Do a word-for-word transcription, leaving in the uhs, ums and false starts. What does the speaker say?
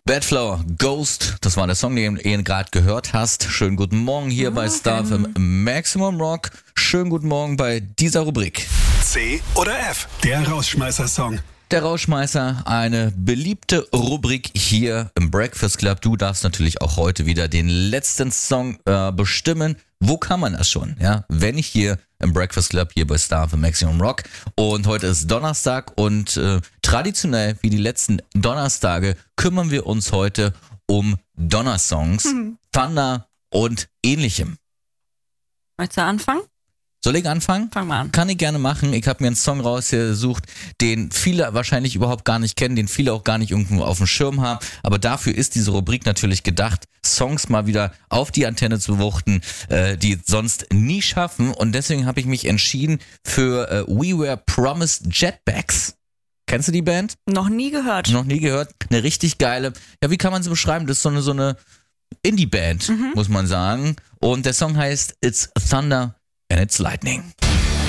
Badflower, Ghost, das war der Song, den du gerade gehört hast. Schönen guten Morgen hier bei Star F M Maximum Rock. Schönen guten Morgen bei dieser Rubrik. C oder F, der Rausschmeißer-Song. Der Rauschmeißer, eine beliebte Rubrik hier im Breakfast Club. Du darfst natürlich auch heute wieder den letzten Song äh, bestimmen. Wo kann man das schon? Ja, wenn nicht hier im Breakfast Club, hier bei Star für Maximum Rock. Und heute ist Donnerstag und äh, traditionell wie die letzten Donnerstage kümmern wir uns heute um Donnersongs, mhm. Thunder und ähnlichem. Möchtest du anfangen? Soll ich anfangen? Fang mal an. Kann ich gerne machen. Ich habe mir einen Song rausgesucht, den viele wahrscheinlich überhaupt gar nicht kennen, den viele auch gar nicht irgendwo auf dem Schirm haben. Aber dafür ist diese Rubrik natürlich gedacht, Songs mal wieder auf die Antenne zu wuchten, äh, die sonst nie schaffen. Und deswegen habe ich mich entschieden für äh, We Were Promised Jetpacks. Kennst du die Band? Noch nie gehört. Noch nie gehört. Eine richtig geile, ja, wie kann man sie beschreiben? Das ist so eine, so eine Indie-Band, mhm. muss man sagen. Und der Song heißt It's Thunder and It's Lightning.